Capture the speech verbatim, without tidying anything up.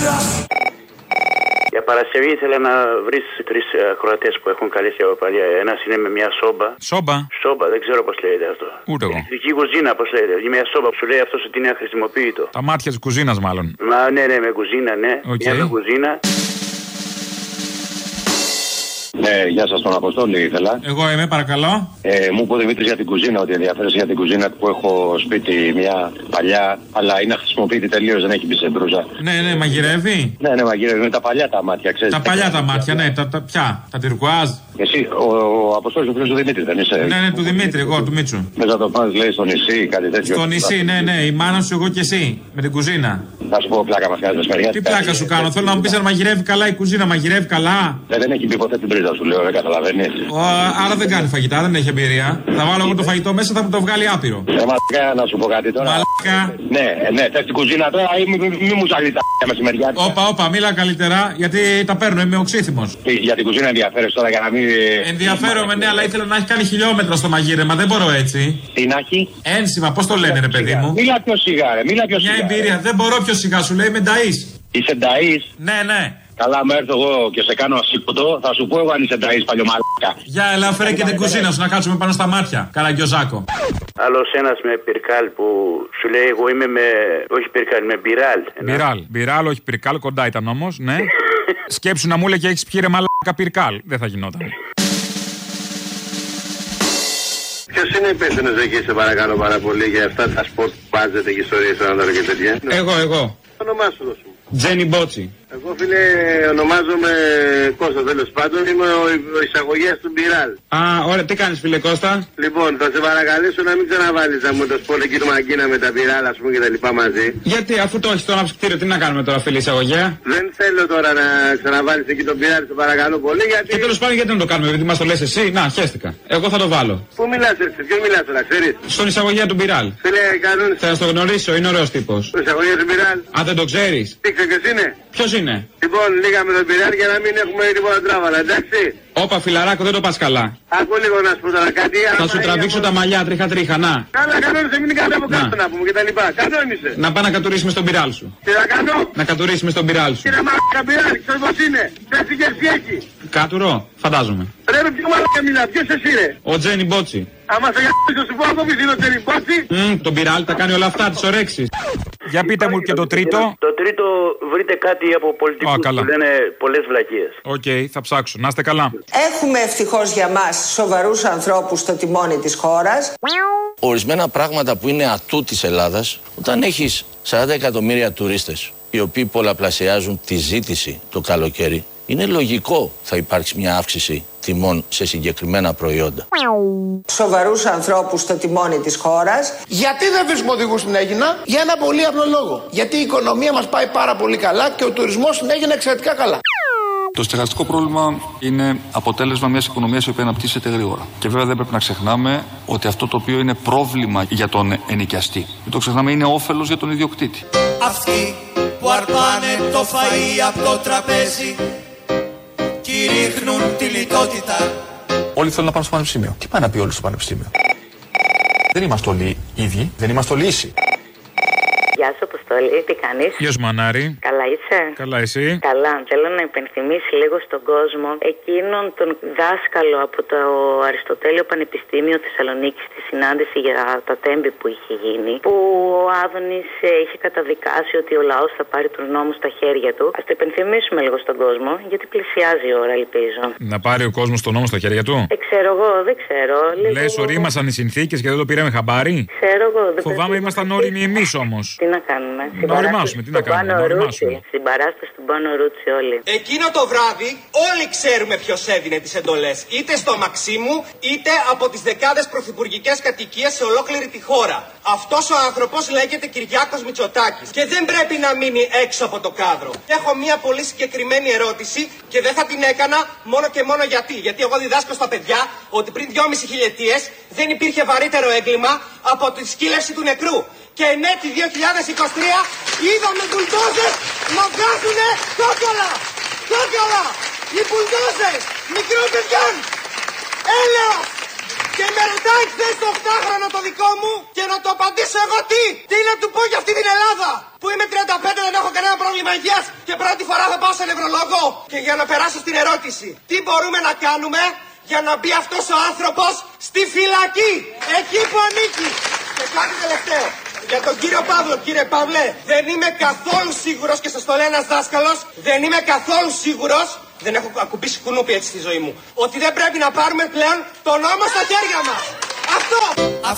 Για Παρασκευή ήθελα να βρει τρεις ακροατές που έχουν καλέσει από παλιά. Ένας είναι με μια σόμπα. Σόμπα. Σόμπα, δεν ξέρω πώς λέγεται αυτό. Ούτε εγώ. Ηλεκτρική κουζίνα, πώς λέγεται. Είναι μια σόμπα που σου λέει αυτός ότι είναι αχρησιμοποιητό. Τα μάτια της κουζίνας, μάλλον. Μα ναι, ναι, με κουζίνα, ναι. Okay. Μια με κουζίνα. Ναι, γεια σας, τον Αποστόλη ήθελα. Εγώ είμαι, παρακαλώ. Ε, μου είπε ο Δημήτρης για την κουζίνα, ότι ενδιαφέρεσαι για την κουζίνα που έχω σπίτι μια παλιά, αλλά είναι αχρησιμοποιητή τελείως, δεν έχει μπει σε μπρούζα. Ναι, ναι, μαγειρεύει. Ναι, ναι, μαγειρεύει με τα παλιά τα μάτια, ξέρεις. Τα παλιά τα μάτια, ναι, τα, τα ποια, τα τυρκουάζ. Εσύ, ο, ο Αποστόλης, ο φίλος του Δημήτρη, δεν είσαι? Ναι, ναι, του Δημήτρη, εγώ, του Μίτσου. Μέσα το πας, λέει, στο νησί, κάτι τέτοιο. Στο νησί, ναι, ναι, η μάνα σου, εγώ και εσύ, με την κουζίνα. Θα σου πω, πλάκα μας κάνεις μεσημεριά. Τι πλάκα σου κάνω, θέλω να μου πεις αν μαγειρεύει καλά η κουζίνα, μαγειρεύει καλά. Ε, δεν έχει μπει ποτέ την πρίζα, σου λέω, δεν καταλαβαίνεις. Άρα δεν κάνει φαγητά, δεν έχει εμπειρία. Θα βάλω εγώ το φαγητό μέσα, θα μου το βγάλει άπειρο. Ε, μαλάκα, να σου πω κάτι τώρα. Μαλάκα. Ναι, ναι, θες την κουζίνα τώρα ή μη, μη, μη μου ζαλεί τα μεσημεριά. Όπα, όπα, μίλα καλύτερα, γιατί τα παίρνω, είμαι οξύθυμος. Για την κουζίνα ενδιαφέρεσαι τώρα για να μην. Ενδιαφέρομαι, ναι, αλλά ήθελα να έχει κάνει χιλιόμετρα στο μαγείρεμα, δεν μπορώ έτσι. Τι να έχει? Ένσημα, πώς το λένε, ρε παιδί μου. Μίλα πιο σιγά, ρε, μίλα πιο σιγά. Μια εμπειρία, δεν μπορώ πιο σιγά, σου λέει με νταΐς. Είσαι νταΐς? Ναι, ναι. Καλά, με έρθω εγώ και σε κάνω ασήκωτο, θα σου πω εγώ αν είσαι νταΐς, παλιωμαλάκα. Για έλα, φέρε και την κουζίνα σου να κάτσουμε πάνω στα μάτια. Καραγκιόζάκο. Άλλος ένας με πυρκάλ που σου λέει εγώ είμαι με. Όχι πυρκάλ, με μπιράλ. Μπιράλ, μπιράλ, όχι πυρκάλ, κοντά ήταν όμως, ναι. Σκέψου να μου λέει και έχεις πιει ρε μαλάκα πυρκάλ. Δεν θα γινόταν. Ποιος είναι υπεύθυνος εκεί, σε παρακαλώ πάρα πολύ, για αυτά τα σπορτ που βάζετε και ιστορίες στον άνθρωπο και τέτοια? Εγώ, εγώ. Το όνομά σου δώσου μου. Τζένι Μπότσι. Εγώ, φίλε, ονομάζομαι Κώστα, τέλος πάντων, είμαι ο, ο εισαγωγέας του Μπιράλ. Α, ωραία, τι κάνεις, φίλε Κώστα? Λοιπόν, θα σε παρακαλέσω να μην ξαναβάλεις να μου το σπορτ εκεί του Μαγκίνα με τα Μπιράλ, ας πούμε, και τα λοιπά μαζί. Γιατί, αφού το έχεις στο αναψυκτήριο, τι να κάνουμε τώρα, φίλε εισαγωγέα? Δεν θέλω τώρα να ξαναβάλεις εκεί τον Μπιράλ, σε παρακαλώ πολύ, γιατί. Και τέλος πάντων, γιατί να το κάνουμε, επειδή μας το λες εσύ? Να, χαίστηκα. Εγώ θα το βάλω. Πού μιλάς έτσι, ποιον μιλάς τώρα, ξέρεις? Στον εισαγωγέα του Μπιράλ. Φίλε, κανόνες. Θα στο γνωρίσω, είναι ωραίος τύπος. Ο εισαγωγέας του Μπιράλ. Α, δεν το ξέρεις? Τι ξέρεις είναι? Ποιος είναι? Λοιπόν, λίγα με τον Μπιράλ για να μην έχουμε τίποτα τράβαλα, εντάξει? Όπα, φιλαράκο, δεν το πας καλά. Άκου λίγο να σου πω τώρα κάτι. Θα σου τραβήξω τα μαλλιά τρίχα τρίχα, να. Καλά, κανόνισε, μην κάνει από κάτω να πούμε και τα λοιπά. Κανόνισε. Να πάω να κατουρίσουμε στον πυράλ σου. Τι να κάνω? Να κατουρίσουμε στον πυράλ σου. Τι να μαλάκα Μπιράλ, ξέρεις πως είναι? Ξέρεις τι γεύση έχει? Κάτουρο, φαντάζομαι. Ρε με ποιο μαλάκα μιλά, ποιος εσύ ρε? Ο Τζένι Μπότσι. Άμα σε γαμπήσω σου πω από πίσω είναι ο Τζένι Μπότσι. Μμμ, τον πυράλ τα κάνει όλα αυτά, τις ορέξεις. Για πείτε μου και το τρίτο. Το τρίτο, βρείτε κάτι από πολιτικούς Α, καλά. που λένε πολλές βλακίες. Οκ, okay, θα ψάξω. Να είστε καλά. Έχουμε ευτυχώς για μας σοβαρούς ανθρώπους στο τιμόνι της χώρας. Ορισμένα πράγματα που είναι ατού της Ελλάδας, όταν έχεις σαράντα εκατομμύρια τουρίστες οι οποίοι πολλαπλασιάζουν τη ζήτηση το καλοκαίρι, είναι λογικό θα υπάρξει μια αύξηση τιμών σε συγκεκριμένα προϊόντα. Σοβαρούς ανθρώπους στο τιμόνι της χώρας. Γιατί δεν βρίσκουμε οδηγούς στην Αίγινα? Για ένα πολύ απλό λόγο. Γιατί η οικονομία μας πάει πάρα πολύ καλά και ο τουρισμός στην Αίγινα εξαιρετικά καλά. Το στεγαστικό πρόβλημα είναι αποτέλεσμα μιας οικονομίας η οποία αναπτύσσεται γρήγορα. Και βέβαια δεν πρέπει να ξεχνάμε ότι αυτό το οποίο είναι πρόβλημα για τον ενοικιαστή, μην το ξεχνάμε, είναι όφελος για τον ιδιοκτήτη. Αυτοί που αρπάνε το φαΐ από το τραπέζι και ρίχνουν τη λιτότητα. Όλοι θέλουν να πάνε στο πανεπιστήμιο. Τι πάνε να πει όλοι στο πανεπιστήμιο? Δεν είμαστε όλοι ίδιοι, δεν είμαστε όλοι ίσοι. Γεια σου, Αποστόλη, τι κάνεις? Γεια σου, Μανάρη. Καλά είσαι? Καλά, εσύ? Καλά. Θέλω να υπενθυμίσει λίγο στον κόσμο εκείνον τον δάσκαλο από το Αριστοτέλειο Πανεπιστήμιο Θεσσαλονίκη στη συνάντηση για τα τέμπη που είχε γίνει. Που ο Άδωνης είχε καταδικάσει ότι ο λαός θα πάρει τους νόμους στα χέρια του. Ας το υπενθυμίσουμε λίγο στον κόσμο, γιατί πλησιάζει η ώρα, ελπίζω. Να πάρει ο κόσμος τον νόμο στα χέρια του? Ε, ξέρω εγώ, δεν ξέρω. Λίγο... Λες, ορίμασαν οι συνθήκες και δεν το πήραμε χαμπάρι? Ξέρω εγώ. Φοβάμαι ήμασταν όριμοι εμείς όμως. Τι να κάνουμε? Να οριμάσουμε, τι να κάνουμε? Να οριμάσουμε. Στην παράσταση του Πάνο Ρούτσι όλοι. Εκείνο το βράδυ όλοι ξέρουμε ποιος έδινε τις εντολές. Είτε στο Μαξίμου, είτε από τις δεκάδες πρωθυπουργικές κατοικίες σε ολόκληρη τη χώρα. Αυτός ο άνθρωπος λέγεται Κυριάκος Μητσοτάκης και δεν πρέπει να μείνει έξω από το κάδρο. Έχω μια πολύ συγκεκριμένη ερώτηση και δεν θα την έκανα μόνο και μόνο γιατί. Γιατί εγώ διδάσκω στα παιδιά ότι πριν δυόμισι χιλιετίες δεν υπήρχε βαρύτερο έγκλημα από τη σκύλευση του νεκρού. Και εν έτη δύο χιλιάδες είκοσι τρία είδαμε μπουλντόζες να βγάζουνε κόκκολα! Κόκκολα! Οι μπουλντόζες μικρών παιδιών! Έλεος! Και με ρωτάει χθες το οκτάχρονο το δικό μου και να το απαντήσω εγώ τι. Τι να του πω για αυτή την Ελλάδα. Που είμαι τριάντα πέντε, δεν έχω κανένα πρόβλημα υγείας και πρώτη φορά θα πάω σε νευρολόγο. Και για να περάσω στην ερώτηση. Τι μπορούμε να κάνουμε για να μπει αυτός ο άνθρωπος στη φυλακή. Εκεί που ανήκει. Και κάτι τελευταίο. Για τον κύριο Παύλο, κύριε Παύλε, δεν είμαι καθόλου σίγουρος και σας το λέει ένας δάσκαλος, δεν είμαι καθόλου σίγουρος, δεν έχω ακουμπήσει κουνούπι έτσι στη ζωή μου, ότι δεν πρέπει να πάρουμε πλέον τον νόμο στα χέρια μας. Αυτό!